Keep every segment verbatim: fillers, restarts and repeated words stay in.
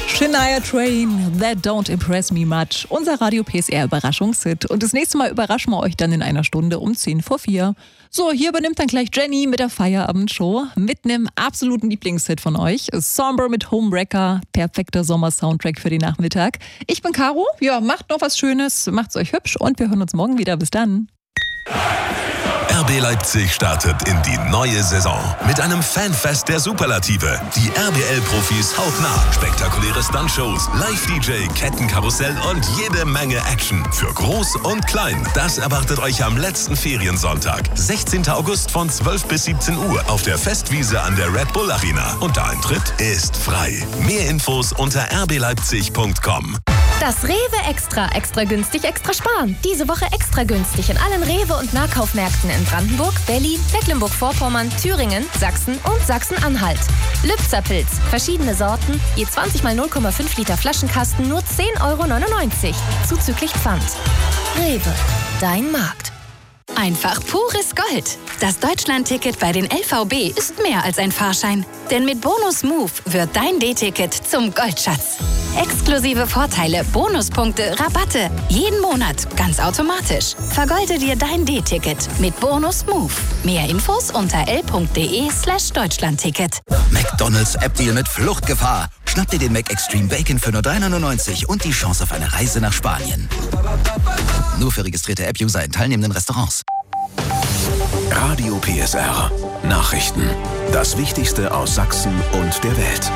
Shania Twain, That Don't Impress Me Much. Unser Radio P S R Überraschungshit. Und das nächste Mal überraschen wir euch dann in einer Stunde um zehn vor vier. So, hier übernimmt dann gleich Jenny mit der Feierabendshow. Mit einem absoluten Lieblingshit von euch. Somber mit Homewrecker. Perfekter Sommer-Soundtrack für den Nachmittag. Ich bin Caro. Ja, macht noch was Schönes. Macht's euch hübsch und wir hören uns morgen wieder. Bis dann. R B Leipzig startet in die neue Saison mit einem Fanfest der Superlative. Die R B L-Profis hautnah, spektakuläre Stuntshows, Live-D J, Kettenkarussell und jede Menge Action für Groß und Klein. Das erwartet euch am letzten Feriensonntag, sechzehnten August von zwölf bis siebzehn Uhr auf der Festwiese an der Red Bull Arena. Und der Eintritt ist frei. Mehr Infos unter r b leipzig punkt com. Das Rewe Extra. Extra günstig, extra sparen. Diese Woche extra günstig in allen Rewe- und Nahkaufmärkten in Brandenburg, Berlin, Mecklenburg-Vorpommern, Thüringen, Sachsen und Sachsen-Anhalt. Lübzer-Pilz. Verschiedene Sorten. Je zwanzig mal null Komma fünf Liter Flaschenkasten nur zehn Euro neunundneunzig. Zuzüglich Pfand. Rewe. Dein Markt. Einfach pures Gold. Das Deutschland-Ticket bei den L V B ist mehr als ein Fahrschein. Denn mit Bonus Move wird dein D-Ticket zum Goldschatz. Exklusive Vorteile, Bonuspunkte, Rabatte. Jeden Monat, ganz automatisch. Vergolde dir dein D-Ticket mit Bonus Move. Mehr Infos unter l.de slash Deutschlandticket. McDonald's App-Deal mit Fluchtgefahr. Schnapp dir den Mac Extreme Bacon für nur drei neunundneunzig und die Chance auf eine Reise nach Spanien. Nur für registrierte App-User in teilnehmenden Restaurants. Radio P S R. Nachrichten. Das Wichtigste aus Sachsen und der Welt.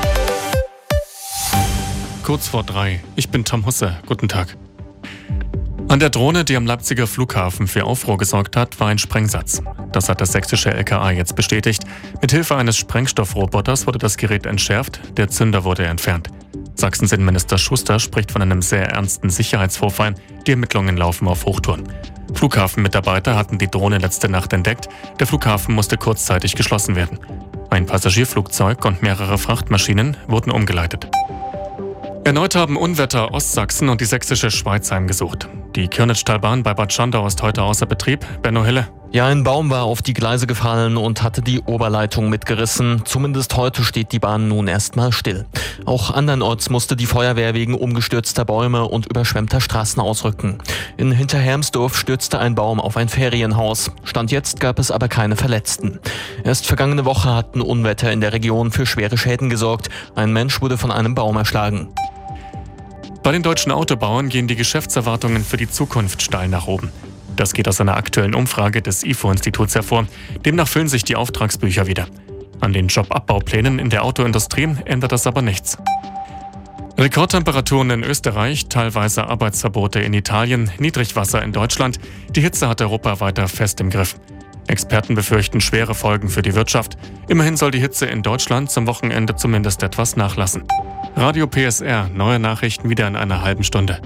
Kurz vor drei. Ich bin Tom Husse. Guten Tag. An der Drohne, die am Leipziger Flughafen für Aufruhr gesorgt hat, war ein Sprengsatz. Das hat das sächsische L K A jetzt bestätigt. Mithilfe eines Sprengstoffroboters wurde das Gerät entschärft, der Zünder wurde entfernt. Sachsens Innenminister Schuster spricht von einem sehr ernsten Sicherheitsvorfall. Die Ermittlungen laufen auf Hochtouren. Flughafenmitarbeiter hatten die Drohne letzte Nacht entdeckt. Der Flughafen musste kurzzeitig geschlossen werden. Ein Passagierflugzeug und mehrere Frachtmaschinen wurden umgeleitet. Erneut haben Unwetter Ostsachsen und die sächsische Schweiz heimgesucht. Die Kirnitztalbahn bei Bad Schandau ist heute außer Betrieb. Benno Hille. Ja, ein Baum war auf die Gleise gefallen und hatte die Oberleitung mitgerissen. Zumindest heute steht die Bahn nun erstmal still. Auch andernorts musste die Feuerwehr wegen umgestürzter Bäume und überschwemmter Straßen ausrücken. In Hinterhermsdorf stürzte ein Baum auf ein Ferienhaus. Stand jetzt gab es aber keine Verletzten. Erst vergangene Woche hatten Unwetter in der Region für schwere Schäden gesorgt. Ein Mensch wurde von einem Baum erschlagen. Bei den deutschen Autobauern gehen die Geschäftserwartungen für die Zukunft steil nach oben. Das geht aus einer aktuellen Umfrage des I F O-Instituts hervor. Demnach füllen sich die Auftragsbücher wieder. An den Jobabbauplänen in der Autoindustrie ändert das aber nichts. Rekordtemperaturen in Österreich, teilweise Arbeitsverbote in Italien, Niedrigwasser in Deutschland. Die Hitze hat Europa weiter fest im Griff. Experten befürchten schwere Folgen für die Wirtschaft. Immerhin soll die Hitze in Deutschland zum Wochenende zumindest etwas nachlassen. Radio P S R, neue Nachrichten wieder in einer halben Stunde.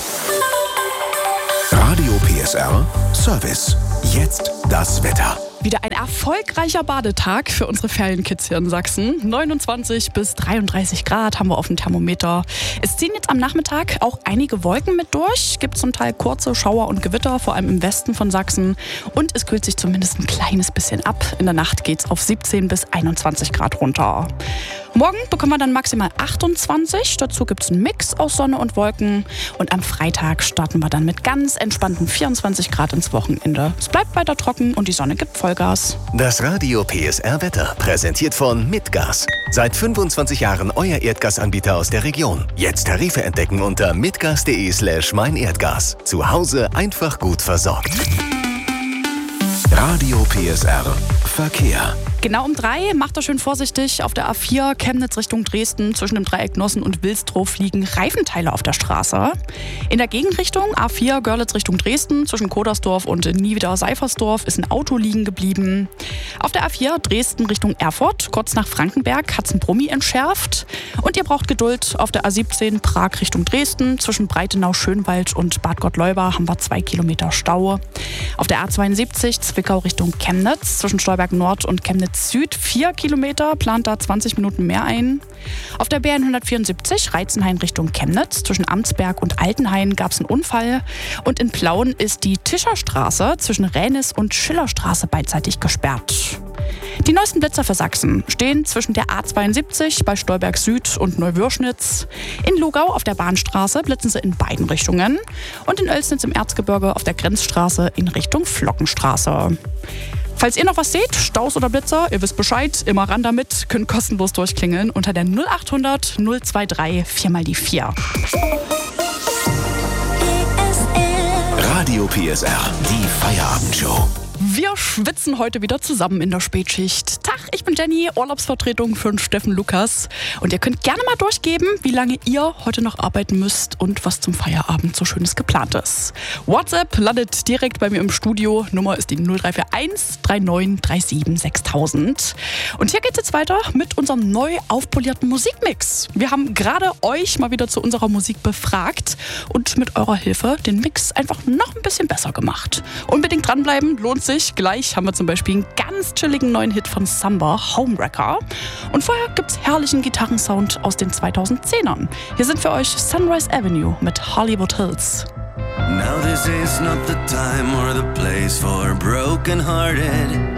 Radio P S R Service. Jetzt das Wetter. Wieder ein erfolgreicher Badetag für unsere Ferienkids hier in Sachsen. neunundzwanzig bis dreiunddreißig Grad haben wir auf dem Thermometer. Es ziehen jetzt am Nachmittag auch einige Wolken mit durch. Gibt zum Teil kurze Schauer und Gewitter, vor allem im Westen von Sachsen. Und es kühlt sich zumindest ein kleines bisschen ab. In der Nacht geht es auf siebzehn bis einundzwanzig Grad runter. Morgen bekommen wir dann maximal achtundzwanzig. Dazu gibt es einen Mix aus Sonne und Wolken. Und am Freitag starten wir dann mit ganz entspannten vierundzwanzig Grad ins Wochenende. Es bleibt weiter trocken und die Sonne gibt Vollgas. Das Radio P S R Wetter, präsentiert von Mitgas. Seit fünfundzwanzig Jahren euer Erdgasanbieter aus der Region. Jetzt Tarife entdecken unter mitgas.de slash meinerdgas. Zu Hause einfach gut versorgt. Radio P S R Verkehr. Genau um drei, macht er schön vorsichtig. Auf der A vier Chemnitz Richtung Dresden zwischen dem Dreieck Nossen und Wilsdruff liegen Reifenteile auf der Straße. In der Gegenrichtung A vier Görlitz Richtung Dresden zwischen Kodersdorf und Nieder-Seifersdorf ist ein Auto liegen geblieben. Auf der A vier Dresden Richtung Erfurt, kurz nach Frankenberg, hat es ein Brummi entschärft. Und ihr braucht Geduld. Auf der A siebzehn Prag Richtung Dresden zwischen Breitenau, Schönwald und Bad Gottleuba haben wir zwei Kilometer Stau. Auf der A zweiundsiebzig Zwickau Richtung Chemnitz zwischen Stolberg Nord und Chemnitz Süd vier Kilometer, plant da zwanzig Minuten mehr ein. Auf der B hundertvierundsiebzig Reizenhain Richtung Chemnitz zwischen Amtsberg und Altenhain gab es einen Unfall. Und in Plauen ist die Tischerstraße zwischen Ränis und Schillerstraße beidseitig gesperrt. Die neuesten Blitzer für Sachsen stehen zwischen der A zweiundsiebzig bei Stolberg Süd und Neuwürschnitz. In Lugau auf der Bahnstraße blitzen sie in beiden Richtungen. Und in Oelsnitz im Erzgebirge auf der Grenzstraße in Richtung Flockenstraße. Falls ihr noch was seht, Staus oder Blitzer, ihr wisst Bescheid, immer ran damit, könnt kostenlos durchklingeln unter der null achthundert null dreiundzwanzig vier mal die vier. Radio P S R, die Feierabendshow. Wir schwitzen heute wieder zusammen in der Spätschicht. Tag, ich bin Jenny, Urlaubsvertretung für Steffen Lukas. Und ihr könnt gerne mal durchgeben, wie lange ihr heute noch arbeiten müsst und was zum Feierabend so Schönes geplant ist. WhatsApp landet direkt bei mir im Studio. Nummer ist die null drei vier eins drei neun drei sieben sechstausend. Und hier geht's jetzt weiter mit unserem neu aufpolierten Musikmix. Wir haben gerade euch mal wieder zu unserer Musik befragt und mit eurer Hilfe den Mix einfach noch ein bisschen besser gemacht. Unbedingt dranbleiben, lohnt sich. Gleich haben wir zum Beispiel einen ganz chilligen neuen Hit von Samba, Homewrecker. Und vorher gibt's herrlichen Gitarrensound aus den zweitausendzehnern. Hier sind für euch Sunrise Avenue mit Hollywood Hills. Now this is not the time or the place for broken-hearted.